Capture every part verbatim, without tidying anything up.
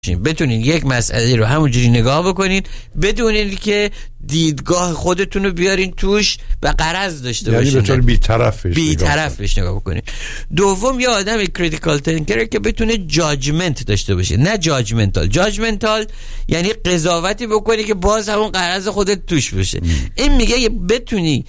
بتونین یک مسئله رو همونجوری نگاه بکنین بدون اینکه دیدگاه خودتون رو بیارین توش و غرض داشته باشین، یعنی بتونین بی‌طرف بهش بی‌طرف بهش نگاه بکنین. دوم یه آدم کریتیکال تینکر که بتونه جاجمنت داشته باشه، نه جاجمنتال. جاجمنتال یعنی قضاوتی بکنی که باز همون غرض خودت توش باشه. ام. این میگه بتونی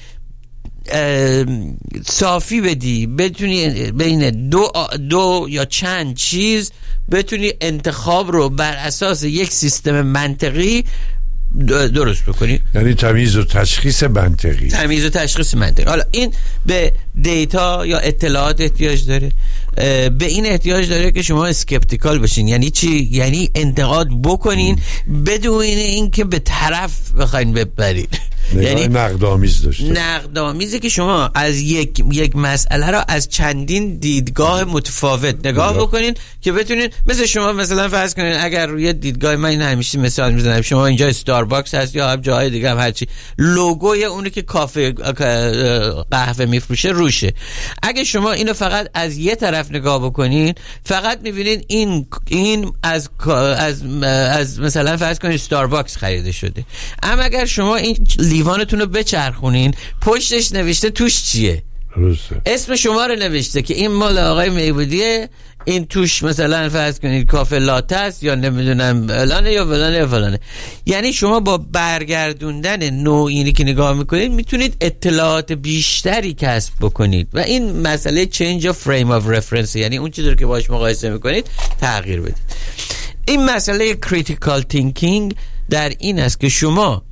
صافی بدی، بتونی بین دو دو یا چند چیز بتونی انتخاب رو بر اساس یک سیستم منطقی درست بکنی، یعنی تمیز و تشخیص منطقی. تمیز و تشخیص منطقی. حالا این به دیتا یا اطلاعات احتیاج داره، به این احتیاج داره که شما اسکپتیکال باشین. یعنی چی؟ یعنی انتقاد بکنین بدون اینکه به طرف بخواین ببرین. یعنی نقدآمیز داشته، نقدآمیزه که شما از یک یک مسئله را از چندین دیدگاه متفاوت نگاه بکنین که بتونین، مثل شما مثلا فرض کنین اگر روی دیدگاه من این همیشه مثال میزنم، شما اینجا استارباکس هست یا هم جای دیگه هم هرچی لوگوی اونی که کافه قهوه میفروشه روشه، اگه شما اینو فقط از یه طرف نگاه بکنین فقط میبینین این این از از از مثلا فرض کنین استارباکس خریده شده. اما اگر شما این لیوانتون رو بچرخونین پشتش نوشته توش چیه، درسته، اسم شما رو نوشته که این مال آقای میبودیه، این توش مثلا فرض کنید کافه لاته است یا نمیدونم فلانه یا فلانه یا فلانه. یعنی شما با برگردوندن نوع اینی که نگاه میکنید میتونید اطلاعات بیشتری کسب بکنید و این مسئله change of frame of reference، یعنی اون چیزی رو که باهاش مقایسه میکنید تغییر بدید. این مسئله critical thinking در این است که شما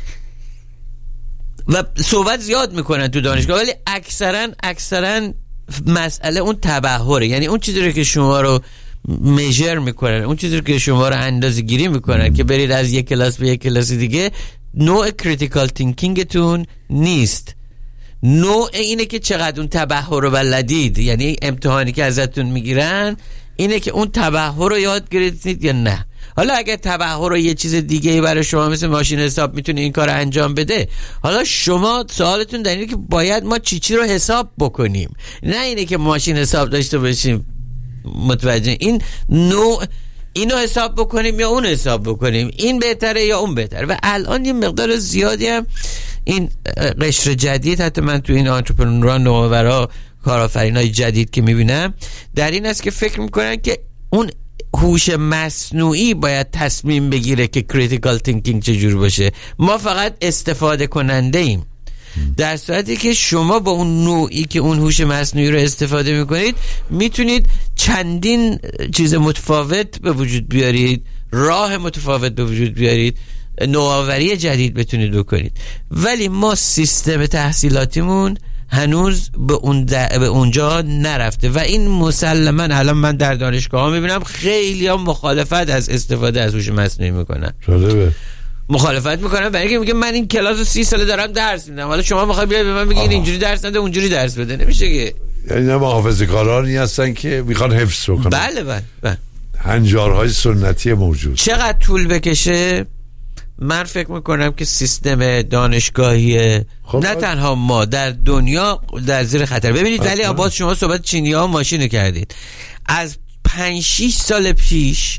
و صحبت زیاد میکنن تو دانشگاه ولی اکثرا اکثرا مسئله اون تبحره، یعنی اون چیزی رو که شما رو میجر میکنن، اون چیزی رو که شما رو اندازه گیری میکنن که برید از یک کلاس به یک کلاس دیگه، نوع کریتیکال تینکینگتون نیست. نوع اینه که چقدر اون تبحر رو بلدید، یعنی امتحانی که ازتون میگیرن اینه که اون تبحر رو یاد گرفتید یا نه. حالا اگه تبحر رو یه چیز دیگه برای شما مثل ماشین حساب میتونه این کار انجام بده، حالا شما سوالتون در اینه که باید ما چی چی رو حساب بکنیم، نه اینه که ماشین حساب داشته باشیم. متوجه این نوع اینو حساب بکنیم یا اون حساب بکنیم، این بهتره یا اون بهتره. و الان یه مقدار زیادی هم این قشر جدید، حتی من تو این آنترپرنوران، نوآورا، کارآفرینای جدید که میبینم در این است که فکر میکنن که اون هوش مصنوعی باید تصمیم بگیره که کریتیکال تینکینگ چجور باشه، ما فقط استفاده کننده ایم. در صورتی که شما با اون نوعی که اون هوش مصنوعی رو استفاده میکنید میتونید چندین چیز متفاوت به وجود بیارید، راه متفاوت به وجود بیارید، نوآوری جدید بتونید بکنید. ولی ما سیستم تحصیلاتیمون هنوز به اون به اونجا نرفته و این مسلما الان من در دانشگاه ها میبینم خیلی هم مخالفت از استفاده از هوش مصنوعی میکنن. جالبه. مخالفت میکنن برای اینکه میگه من این کلاس رو سی ساله دارم درس میدم، حالا شما میخوای بیای به من بگی اینجوری درس نده اونجوری درس بده، نمیشه که. یعنی نه محافظه‌کارانی هستن که میخوان حفظ کنن. بله بله بله. هنجارهای سنتی موجود. چقدر طول بکشه من فکر میکنم که سیستم دانشگاهی خب نه تنها ما در دنیا در زیر خطر. ببینید ولی آباد شما صحبت چینی ها ماشین کردید، از پنج شیش سال پیش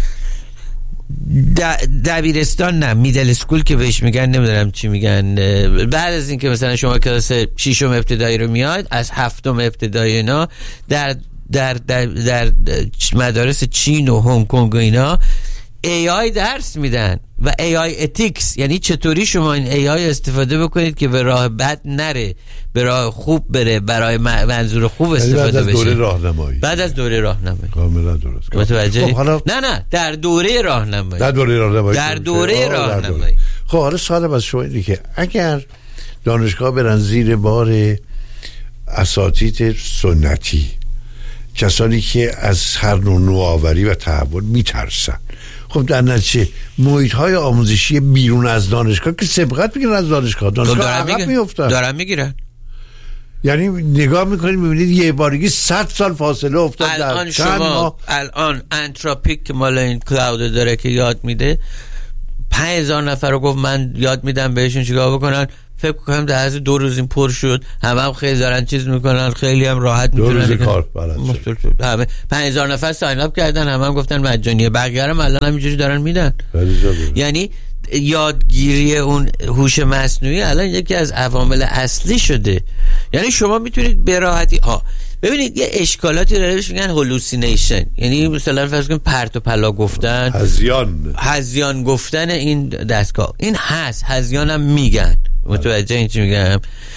دبیرستان نه میدل اسکول که بهش میگن، نمیدونم چی میگن، بعد از اینکه مثلا شما کلاس ششم ابتدایی رو میاد، از هفتم ابتدایی اینا در در در, در مدارس چین و هنگ کنگ و اینا ای آی درس میدن و ای آی اتیکس، یعنی چطوری شما این ای آی استفاده بکنید که به راه بد نره، به راه خوب بره، برای منظور خوب استفاده بشه. بعد از دوره راهنمایی. بعد از دوره راهنمایی. کاملا درست. متوجه؟ خب حالا نه نه در دوره راهنمایی. در دوره راهنمایی. در دوره راهنمایی. خب حالا سوالم از شما اینه که اگر دانشگاه برن زیر بار اساتید سنتی، کسانی که از هر نوع نوآوری و تحول میترسن، خب در نتیجه محیط های آموزشی بیرون از دانشگاه که سبقت میگیرن از دانشگاه، دانشگاه عقب میافتن. دارن میگیرن. یعنی نگاه میکنید میبینید یه بارگی صد سال فاصله افتاد. الان شما الان انتروپیک که مال این کلاود داره که یاد میده، پنج هزار نفر رو گفت من یاد میدم بهشون چیکار بکنن، فکر کنم در از دو روز این پر شد، همه هم خیلی دارن چیز میکنن، خیلی هم راحت میتونن دو روز کار همه پنج هزار نفر ساین اپ کردن، همه هم گفتن مجانیه، بقیه هم الان همینجوری دارن میدن. یعنی یادگیری اون هوش مصنوعی الان یکی از عوامل اصلی شده. یعنی شما میتونید به راحتی ها ببینید یه اشکالاتی داره بهش میگن هلوسینیشن، یعنی مثلا فرض کنید پرت و پلا گفتن، هذیان هذیان گفتن این دستگاه این هست، هذیان هم میگن، متوجه این چی میگم.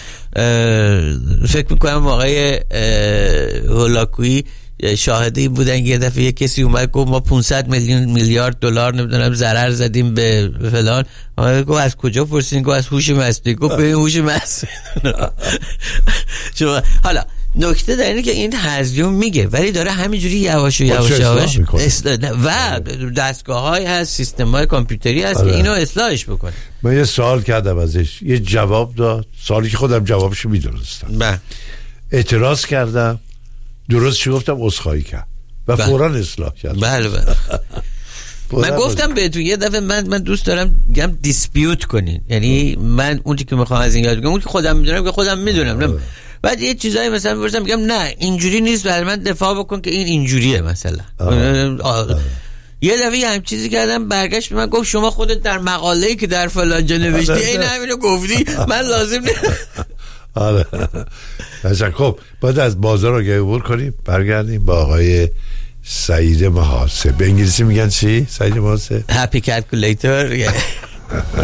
فکر میکنم آقای هولاکویی شاهدی بودن یه دفعه یه کسی اومد گفت ما پانصد میلیون میلیارد دلار نمیدونم ضرر زدیم به فلان، گفت از کجا پرسیدین؟ گفت از هوش مصنوعی. گفت به هوش مصنوعی. شما حالا نکته در اینه که این هزیون میگه ولی داره همینجوری یواش و یواش یواش و دستگاه‌های هست، سیستم‌های کامپیوتری هست که اینو اصلاحش بکنه. من یه سوال کردم ازش، یه جواب داد، سوالی که خودم جوابشو میدونستم. بله. اعتراض کردم، درست چی گفتم؟ عذرخواهی کرد و فوراً اصلاح کرد. بله بله. من گفتم بهتون یه دفعه من من دوست دارم گم دیسپیوت کنین، یعنی من اون چیزی که میخوام از این یاد بگیرم، اون که خودم میدونم که خودم میدونم، بعد یه چیزایی مثلا میپرسم میگم نه اینجوری نیست، برای من دفاع بکن که این اینجوریه مثلا. آه. آه. یه دفعه هم چیزی کردم، برگشت به من گفت شما خودت در مقاله‌ای که در فلان جا نوشتی این همینو گفتی، من لازم نه. آره. خب بعد از بازار رو عبور کنیم، برگردیم با آقای سعید محاسب. به انگلیسی میگن چی؟ سعید محاسب؟ هپی کلکولیتور.